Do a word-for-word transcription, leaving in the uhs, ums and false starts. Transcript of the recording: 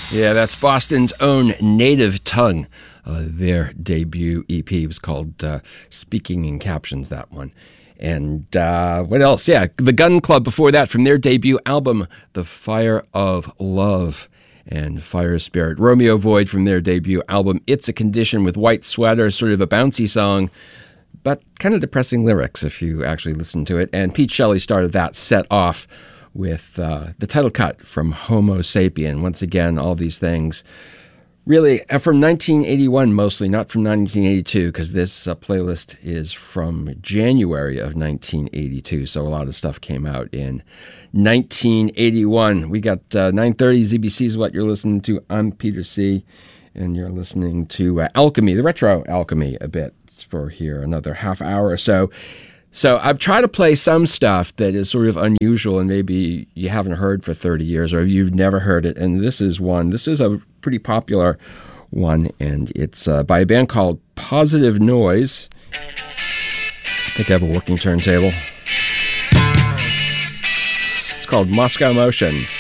Yeah, that's Boston's own Native Tongue. Uh, their debut E P was called uh, Speaking in Captions, that one. And uh, what else? Yeah, The Gun Club before that from their debut album, The Fire of Love and Fire Spirit. Romeo Void from their debut album, It's a Condition with White Sweater, sort of a bouncy song, but kind of depressing lyrics if you actually listen to it. And Pete Shelley started that set off with uh, the title cut from Homo Sapien. Once again, all these things really from nineteen eighty-one mostly, not from nineteen eighty-two, because this uh, playlist is from January of nineteen eighty-two, so a lot of stuff came out in nineteen eighty-one. We got uh, nine thirty, Z B C is what you're listening to. I'm Peter C., and you're listening to uh, Alchemy, the retro Alchemy a bit for here, another half hour or so. So I've tried to play some stuff that is sort of unusual and maybe you haven't heard for thirty years or you've never heard it. And this is one. This is a pretty popular one, and it's uh, by a band called Positive Noise. I think I have a working turntable. It's called Moscow Motion.